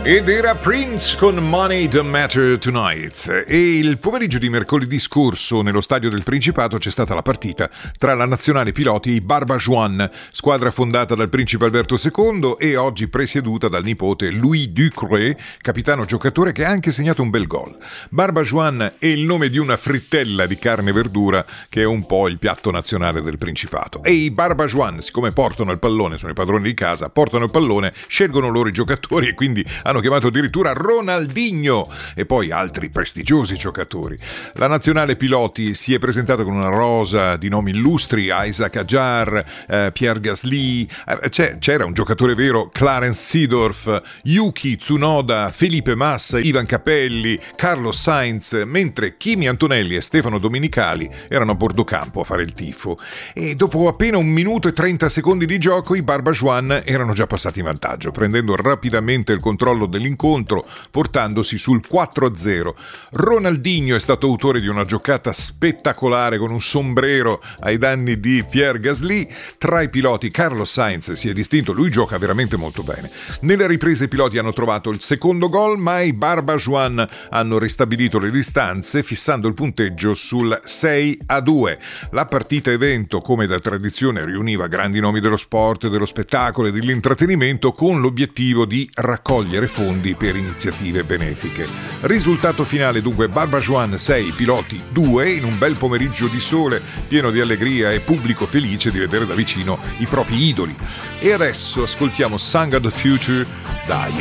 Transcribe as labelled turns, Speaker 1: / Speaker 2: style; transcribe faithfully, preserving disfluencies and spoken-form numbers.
Speaker 1: Ed era Prince con Money Don't Matter Tonight. E il pomeriggio di mercoledì scorso nello stadio del Principato c'è stata la partita tra la nazionale piloti e i Barbajoan, squadra fondata dal principe Alberto secondo e oggi presieduta dal nipote Louis Ducreux, capitano giocatore che ha anche segnato un bel gol. Barbajoan è il nome di una frittella di carne e verdura che è un po' il piatto nazionale del Principato. E i Barbajoan, siccome portano il pallone, sono i padroni di casa, portano il pallone, scelgono loro i giocatori e quindi hanno chiamato addirittura Ronaldinho e poi altri prestigiosi giocatori. La nazionale piloti si è presentata con una rosa di nomi illustri: Isaac Ajar, eh, Pierre Gasly, eh, c'è, c'era un giocatore vero, Clarence Seedorf, Yuki Tsunoda, Felipe Massa, Ivan Capelli, Carlos Sainz, mentre Kimi Antonelli e Stefano Domenicali erano a bordo campo a fare il tifo. E dopo appena un minuto e trenta secondi di gioco i Barbajoan erano già passati in vantaggio, prendendo rapidamente il controllo dell'incontro, portandosi sul quattro a zero. Ronaldinho è stato autore di una giocata spettacolare con un sombrero ai danni di Pierre Gasly. Tra i piloti Carlos Sainz si è distinto, lui gioca veramente molto bene. Nelle riprese i piloti hanno trovato il secondo gol, ma i Barbajoan hanno ristabilito le distanze fissando il punteggio sul sei a due. La partita evento, come da tradizione, riuniva grandi nomi dello sport, dello spettacolo e dell'intrattenimento con l'obiettivo di raccogliere fondi per iniziative benefiche. Risultato finale dunque: Barbajoan sei, piloti due, in un bel pomeriggio di sole pieno di allegria e pubblico felice di vedere da vicino i propri idoli. E adesso ascoltiamo Song of the Future da